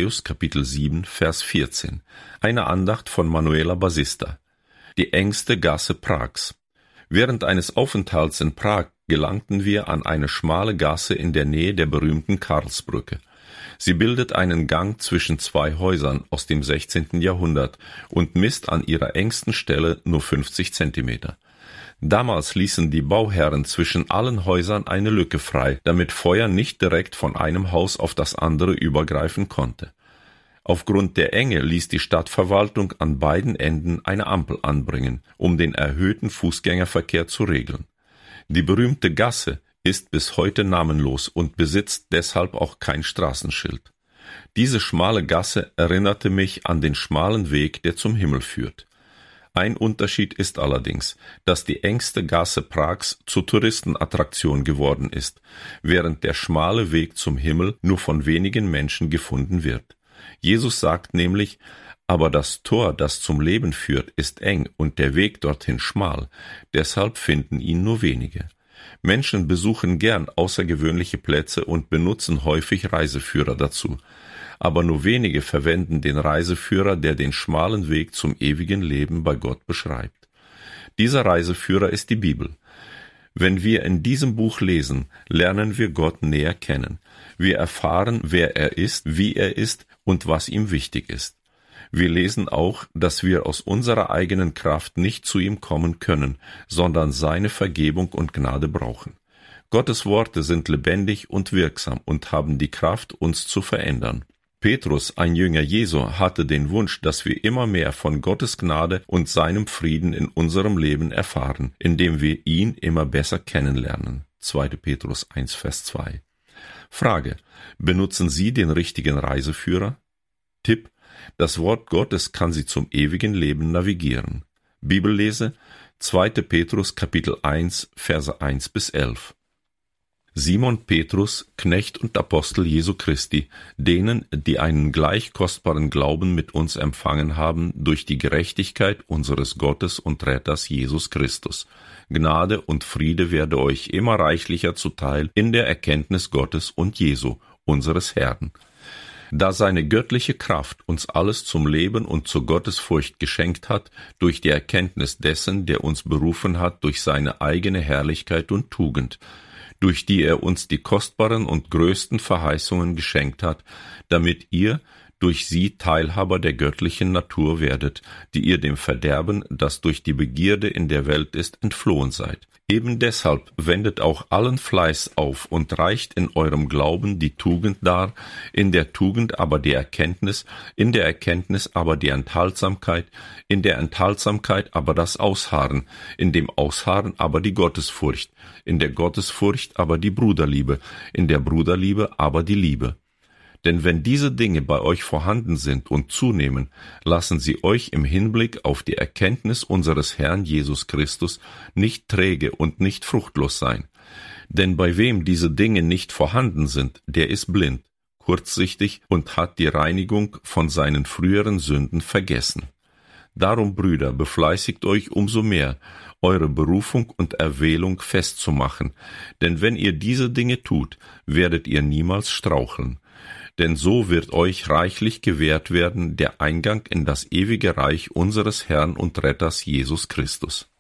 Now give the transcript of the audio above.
Matthäus Kapitel 7, Vers 14. Eine Andacht von Manuela Basista. Die engste Gasse Prags. Während eines Aufenthalts in Prag gelangten wir an eine schmale Gasse in der Nähe der berühmten Karlsbrücke. Sie bildet einen Gang zwischen zwei Häusern aus dem 16. Jahrhundert und misst an ihrer engsten Stelle nur 50 Zentimeter. Damals ließen die Bauherren zwischen allen Häusern eine Lücke frei, damit Feuer nicht direkt von einem Haus auf das andere übergreifen konnte. Aufgrund der Enge ließ die Stadtverwaltung an beiden Enden eine Ampel anbringen, um den erhöhten Fußgängerverkehr zu regeln. Die berühmte Gasse ist bis heute namenlos und besitzt deshalb auch kein Straßenschild. Diese schmale Gasse erinnerte mich an den schmalen Weg, der zum Himmel führt. Ein Unterschied ist allerdings, dass die engste Gasse Prags zur Touristenattraktion geworden ist, während der schmale Weg zum Himmel nur von wenigen Menschen gefunden wird. Jesus sagt nämlich: Aber das Tor, das zum Leben führt, ist eng und der Weg dorthin schmal, deshalb finden ihn nur wenige. Menschen besuchen gern außergewöhnliche Plätze und benutzen häufig Reiseführer dazu. Aber nur wenige verwenden den Reiseführer, der den schmalen Weg zum ewigen Leben bei Gott beschreibt. Dieser Reiseführer ist die Bibel. Wenn wir in diesem Buch lesen, lernen wir Gott näher kennen. Wir erfahren, wer er ist, wie er ist und was ihm wichtig ist. Wir lesen auch, dass wir aus unserer eigenen Kraft nicht zu ihm kommen können, sondern seine Vergebung und Gnade brauchen. Gottes Worte sind lebendig und wirksam und haben die Kraft, uns zu verändern. Petrus, ein Jünger Jesu, hatte den Wunsch, dass wir immer mehr von Gottes Gnade und seinem Frieden in unserem Leben erfahren, indem wir ihn immer besser kennenlernen. 2. Petrus 1, Vers 2. Frage: Benutzen Sie den richtigen Reiseführer? Tipp: Das Wort Gottes kann Sie zum ewigen Leben navigieren. Bibellese: 2. Petrus Kapitel 1, Verse 1 bis 11. Simon Petrus, Knecht und Apostel Jesu Christi, denen, die einen gleich kostbaren Glauben mit uns empfangen haben, durch die Gerechtigkeit unseres Gottes und Retters Jesus Christus. Gnade und Friede werde euch immer reichlicher zuteil in der Erkenntnis Gottes und Jesu, unseres Herrn. Da seine göttliche Kraft uns alles zum Leben und zur Gottesfurcht geschenkt hat, durch die Erkenntnis dessen, der uns berufen hat durch seine eigene Herrlichkeit und Tugend, durch die er uns die kostbaren und größten Verheißungen geschenkt hat, damit ihr durch sie Teilhaber der göttlichen Natur werdet, die ihr dem Verderben, das durch die Begierde in der Welt ist, entflohen seid. Eben deshalb wendet auch allen Fleiß auf und reicht in eurem Glauben die Tugend dar, in der Tugend aber die Erkenntnis, in der Erkenntnis aber die Enthaltsamkeit, in der Enthaltsamkeit aber das Ausharren, in dem Ausharren aber die Gottesfurcht, in der Gottesfurcht aber die Bruderliebe, in der Bruderliebe aber die Liebe. Denn wenn diese Dinge bei euch vorhanden sind und zunehmen, lassen sie euch im Hinblick auf die Erkenntnis unseres Herrn Jesus Christus nicht träge und nicht fruchtlos sein. Denn bei wem diese Dinge nicht vorhanden sind, der ist blind, kurzsichtig und hat die Reinigung von seinen früheren Sünden vergessen. Darum, Brüder, befleißigt euch umso mehr, eure Berufung und Erwählung festzumachen, denn wenn ihr diese Dinge tut, werdet ihr niemals straucheln. Denn so wird euch reichlich gewährt werden der Eingang in das ewige Reich unseres Herrn und Retters Jesus Christus.